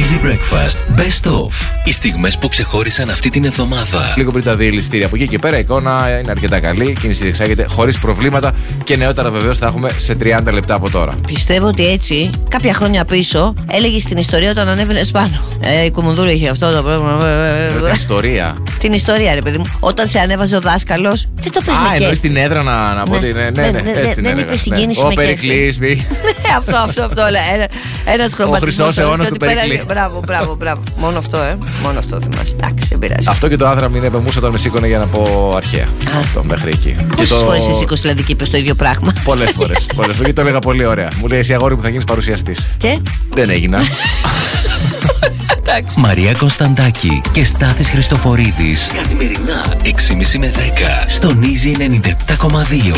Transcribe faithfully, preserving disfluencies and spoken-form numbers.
Easy Breakfast Best Of. Οι στιγμές που ξεχώρισαν αυτή την εβδομάδα. Λίγο πριν τα δύο ληστήρια. Από εκεί και πέρα η εικόνα είναι αρκετά καλή. Η κίνηση διεξάγεται χωρίς προβλήματα και νεότερα βεβαίως θα έχουμε σε τριάντα λεπτά από τώρα. Πιστεύω ότι έτσι, κάποια χρόνια πίσω, έλεγε την ιστορία όταν ανέβαινες πάνω. Ε, η Κουμουνδούρου είχε αυτό το πρόβλημα. Την ιστορία. Την ιστορία, ρε παιδί μου. Όταν σε ανέβαζε ο δάσκαλος, δεν το παίρνει. Α, εννοείς την έδρα να, να πω ότι. Ναι, ναι, ναι. Δεν είπε στην κίνηση. Ο Περικλής. Αυτό, αυτό, αυτό. Ένας χρωματισμός. Ο χρυσός αιώνας του Περικλή. Μπράβο, μπράβο, μπράβο. Μόνο αυτό, ε. Μόνο αυτό θυμάσαι. Εντάξει, δεν πειράζει. Αυτό και το άνδρα μην επεμούσα όταν με σήκωνε για να πω αρχαία. Αυτό μέχρι εκεί. Πόσες φορές εσύ σήκωσε δηλαδή και είπες το ίδιο πράγμα? Πολλές φορές. Πολλές φορές. Και το έλεγα πολύ ωραία. Μου λέει εσύ αγόρι που θα γίνεις παρουσιαστής. Και δεν έγινα. Μαρία Κωνσταντάκη και Στάθης Χριστοφορίδης. Καθημερινά έξι και μισή με δέκα στον Easy ενενήντα επτά κόμμα δύο.